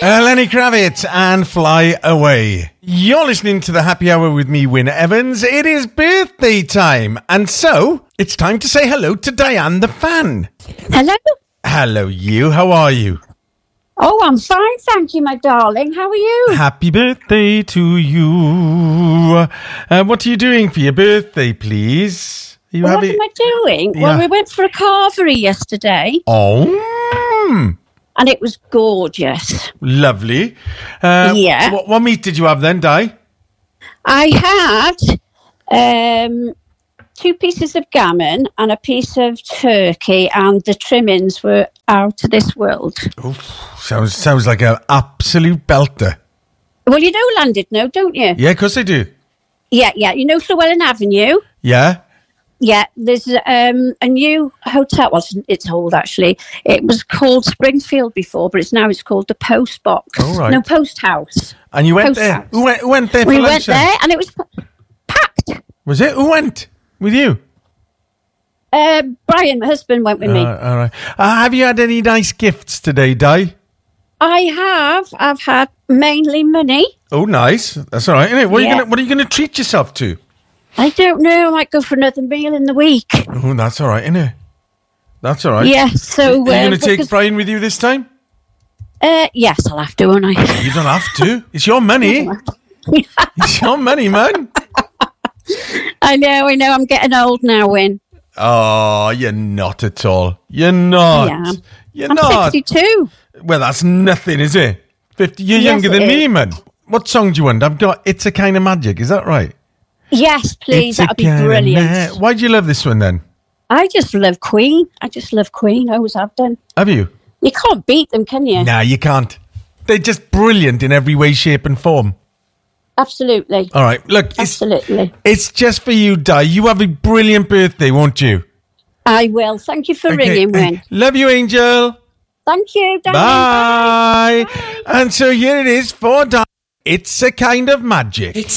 Lenny Kravitz and Fly Away. You're listening to the Happy Hour with me, Wyn Evans. It is birthday time. And so, it's time to say hello to Diane the fan. Hello. Hello, you. How are you? Oh, I'm fine, thank you, my darling. How are you? Happy birthday to you. What are you doing for your birthday, please? What am I doing? Yeah. Well, we went for a carvery yesterday. Oh. And it was gorgeous. Lovely. Yeah. What meat did you have then, Di? I had 2 pieces of gammon and a piece of turkey, and the trimmings were out of this world. Oof, sounds like an absolute belter. Well, you know Llandudno, don't you? Yeah, of course I do. Yeah. You know Llewellyn Avenue? Yeah? Yeah, there's a new hotel. Well, it's old, actually. It was called Springfield before, but it's called the Post Box. Oh, right. No, Post House. And you went Post there? House. Who went there for We lunch went then? there, and it was packed. Was it? Who went with you? Brian, my husband, went with me. All right. Have you had any nice gifts today, Di? I have. I've had mainly money. Oh, nice. That's all right, isn't it? What are you gonna treat yourself to? I don't know. I might go for another meal in the week. Oh, that's all right, isn't it? That's all right. Yeah, so... Are you going to take Brian with you this time? Yes, I'll have to, won't I? You don't have to. It's your money. It's your money, man. I know. I'm getting old now, Wyn. Oh, you're not at all. You're not. Yeah. You're I'm not. 62. Well, that's nothing, is it? 50. You're Yes, younger than it me, is. man. What song do you want? I've got It's a Kind of Magic. Is that right? Yes, please. That would be brilliant. Why do you love this one then? I just love Queen. I always have done. Have you? You can't beat them, can you? Nah, you can't. They're just brilliant in every way, shape and form. Absolutely. All right, look. Absolutely. It's just for you, Di. You have a brilliant birthday, won't you? I will. Thank you for ringing, Wyn. Love you, Angel. Thank you, darling. Bye. Bye. And so here it is for Di. It's a Kind of Magic.